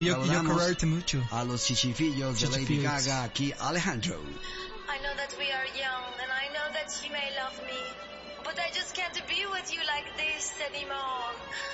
Saludamos quererte mucho. a los chichifillos de Lady Chichifillos. Gaga, aquí Alejandro. I know that we are young, and I know that you may love me, but I just can't be with you like this anymore.